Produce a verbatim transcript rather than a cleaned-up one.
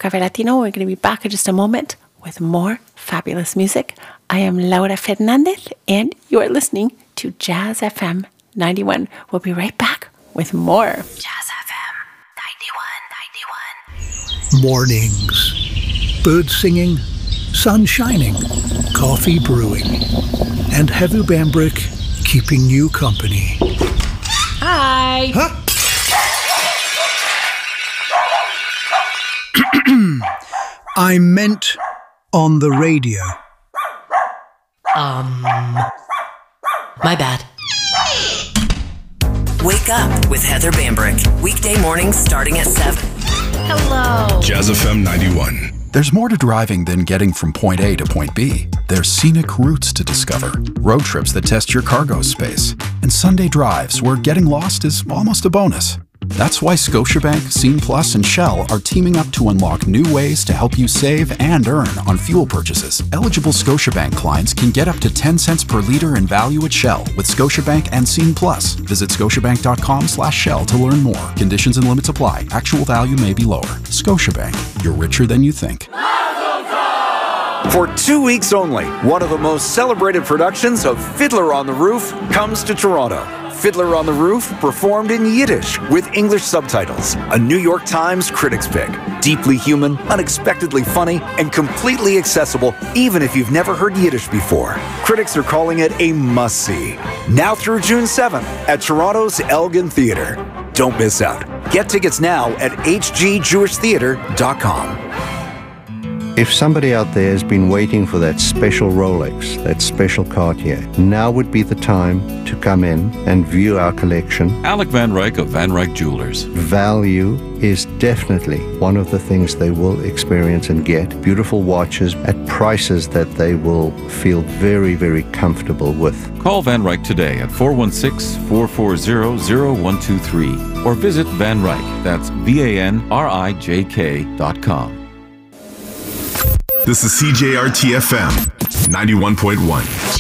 Cafe Latino. We're going to be back in just a moment with more fabulous music. I am Laura Fernandez, and you are listening to Jazz F M ninety-one. We'll be right back with more. Jazz F M ninety-one, ninety-one. Mornings. Birds singing, sun shining, coffee brewing, and Heather Bambrick keeping you company. Hi. Huh? I meant on the radio. Um, my bad. Wake up with Heather Bambrick. Weekday mornings starting at seven. Hello. Jazz F M ninety-one. There's more to driving than getting from point A to point B. There's scenic routes to discover, road trips that test your cargo space, and Sunday drives where getting lost is almost a bonus. That's why Scotiabank, Scene Plus, and Shell are teaming up to unlock new ways to help you save and earn on fuel purchases. Eligible Scotiabank clients can get up to ten cents per liter in value at Shell with Scotiabank and Scene Plus. Visit scotiabank.com slash Shell to learn more. Conditions and limits apply. Actual value may be lower. Scotiabank. You're richer than you think. For two weeks only, one of the most celebrated productions of Fiddler on the Roof comes to Toronto. Fiddler on the Roof, performed in Yiddish with English subtitles. A New York Times critics pick. Deeply human, unexpectedly funny, and completely accessible even if you've never heard Yiddish before. Critics are calling it a must-see. Now through June seventh at Toronto's Elgin Theatre. Don't miss out. Get tickets now at h g jewish theatre dot com. If somebody out there has been waiting for that special Rolex, that special Cartier, now would be the time to come in and view our collection. Alec Van Ryk of Van Ryk Jewelers. Value is definitely one of the things they will experience and get. Beautiful watches at prices that they will feel very, very comfortable with. Call Van Ryk today at four one six, four four zero, zero one two three or visit Van Ryk, that's V A N R I J K dot com. This is C J R T F M ninety-one point one.